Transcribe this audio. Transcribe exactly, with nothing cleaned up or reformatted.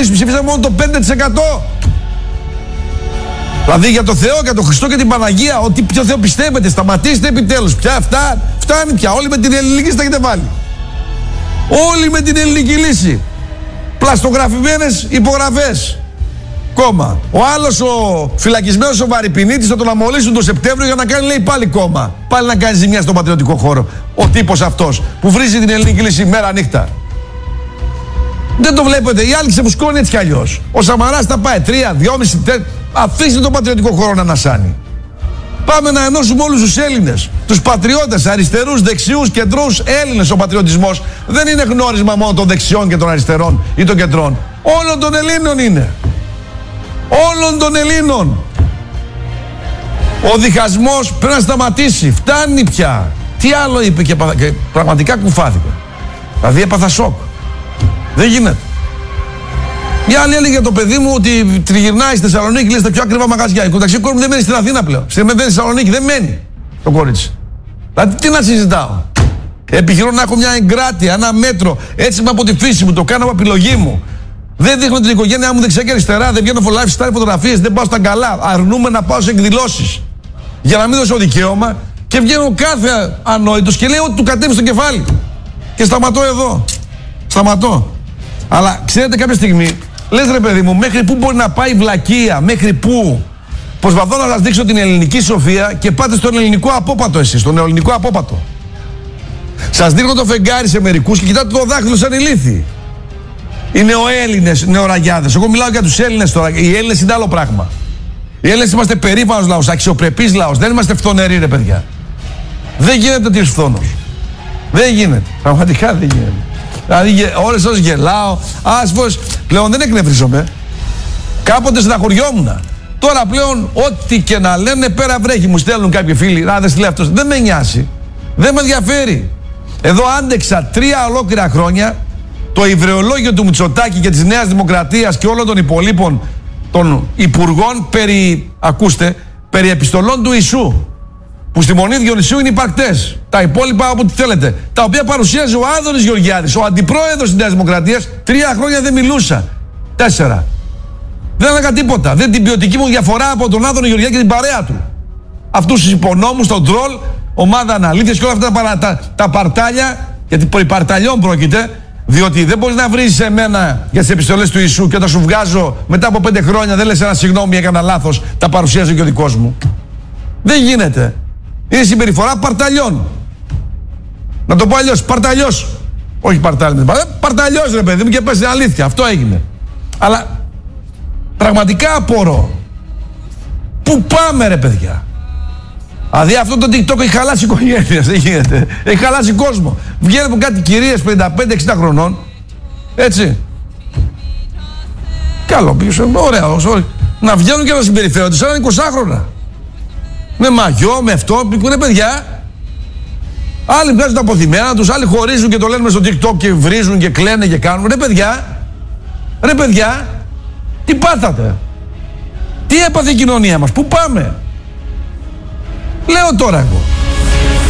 εμείς ψηφίσαμε μόνο το πέντε τοις εκατό. Δηλαδή για το Θεό, για τον Χριστό και την Παναγία, ότι ποιο Θεό πιστεύετε, σταματήστε επιτέλους. Πια φτάνει, φτάνει πια. Όλοι με την ελληνική λύση τα έχετε βάλει. Όλοι με την ελληνική λύση. Πλαστογραφημένες υπογραφές. Κόμμα. Ο άλλος ο φυλακισμένος ο Βαρυπινίτης θα τον αμολύσουν το Σεπτέμβριο για να κάνει, λέει, πάλι κόμμα. Πάλι να κάνει ζημιά στον πατριωτικό χώρο. Ο τύπος αυτός που βρίζει την ελληνική λύση μέρα νύχτα. Δεν το βλέπετε. Οι άλλοι ξεφουσκώνουν έτσι κι αλλιώς. Ο Σαμαράς θα πάει τρία, δυόμιση, τέσσερα. Αφήστε τον πατριωτικό χώρο να ανασάνει. Πάμε να ενώσουμε όλους τους Έλληνες. Τους πατριώτες, αριστερούς, δεξιούς, κεντρούς Έλληνες. Ο πατριωτισμός δεν είναι γνώρισμα μόνο των δεξιών και των αριστερών ή των κεντρών. Όλων των Ελλήνων είναι. Όλων των Ελλήνων. Ο διχασμός πρέπει να σταματήσει. Φτάνει πια. Τι άλλο είπε και, παθα... και πραγματικά κουφάθηκα. Δηλαδή έπαθα σοκ. Δεν γίνεται. Μια άλλη έλεγε για το παιδί μου ότι τριγυρνάει στη Θεσσαλονίκη, λέει στα πιο ακριβά μαγαζιά. Η κονταξή κόρη μου δεν μένει στην Αθήνα πλέον. Στην Θεσσαλονίκη δεν μένει το κορίτσι. Δηλαδή τι να συζητάω. Επιχειρώ να έχω μια εγκράτεια, ένα μέτρο. Έτσι είμαι από τη φύση μου, το κάνω από επιλογή μου. Δεν δείχνω την οικογένειά μου δεξιά και αριστερά, δεν βγαίνω lifestyle φωτογραφίες, δεν πάω στα καλά. Αρνούμε να πάω σε εκδηλώσεις. Για να μην δώσω δικαίωμα και βγαίνω κάθε ανόητος και λέω ότι του κατέβει στο κεφάλι. Και σταματώ εδώ. Σταματώ. Αλλά ξέρετε κάποια στιγμή, λες ρε παιδί μου, μέχρι πού μπορεί να πάει η βλακεία, μέχρι πού. Προσπαθώ να σας δείξω την ελληνική σοφία και πάτε στον ελληνικό απόπατο εσείς, στον ελληνικό απόπατο. Σας δείχνω το φεγγάρι σε μερικούς και κοιτάτε το δάχτυλο σαν ηλίθιοι. Οι νεοέλληνες, νεοραγιάδες. Εγώ μιλάω για τους Έλληνες τώρα. Οι Έλληνες είναι άλλο πράγμα. Οι Έλληνες είμαστε περήφανος λαός, αξιοπρεπής λαός. Δεν είμαστε φθονεροί, ρε παιδιά. Δεν γίνεται τι φθόνος. Δεν γίνεται. Πραγματικά δεν γίνεται. Δηλαδή, ώρες ώρες γελάω. Άσφος. Πλέον δεν εκνευρίζομαι. Κάποτε στεναχωριόμουν. Τώρα πλέον, ό,τι και να λένε, πέρα βρέχει. Μου στέλνουν κάποιοι φίλοι. Να δεν στείλει αυτός. Δεν με νοιάζει. Δεν με ενδιαφέρει. Εδώ άντεξα τρία ολόκληρα χρόνια το υβρεολόγιο του Μητσοτάκη και της Νέας Δημοκρατίας και όλων των υπολείπων των υπουργών περί, ακούστε, περί επιστολών του Ιησού. Που στη Μονή Διονυσίου είναι υπαρκτές. Τα υπόλοιπα από ό,τι θέλετε. Τα οποία παρουσίαζε ο Άδωνης Γεωργιάδης, ο αντιπρόεδρος της Νέας Δημοκρατίας. Τρία χρόνια δεν μιλούσα. Τέσσερα. Δεν έλεγα τίποτα. Δεν την ποιοτική μου διαφορά από τον Άδωνη Γεωργιάδη και την παρέα του. Αυτούς τους υπονόμους, τον τρόλ, ομάδα αναλήτες και όλα αυτά τα, τα, τα παρτάλια, γιατί περί παρταλιών πρόκειται. Διότι δεν μπορείς να βρεις εμένα για τις επιστολές του Ιησού και όταν σου βγάζω μετά από πέντε χρόνια δεν λες ένα συγγνώμη, έκανα λάθος, τα παρουσίαζε και ο δικός μου. Δεν γίνεται. Είναι συμπεριφορά παρταλιών. Να το πω αλλιώς, παρταλιός. Όχι παρτάλι, παρταλιός ρε παιδί μου και πες την αλήθεια. Αυτό έγινε. Αλλά πραγματικά απορώ. Πού πάμε ρε παιδιά. Δηλαδή αυτό το TikTok έχει χαλάσει οικογένειες, δεν γίνεται. Έχει χαλάσει κόσμο. Βγαίνουν από κάτι κυρίες πενήντα πέντε εξήντα χρονών. Έτσι. Καλό πίσω, ωραίο. Να βγαίνουν και να συμπεριφέρονται σαν εικοσάχρονα. Με μαγιό, με αυτό, είναι παιδιά. Άλλοι βγάζουν τα αποθυμένα τους, άλλοι χωρίζουν και το λένε στο TikTok και βρίζουν και κλαίνε και κάνουν. Ρε παιδιά, ρε παιδιά, τι πάθατε. Τι έπαθε η κοινωνία μας, πού πάμε. Λέω τώρα εγώ.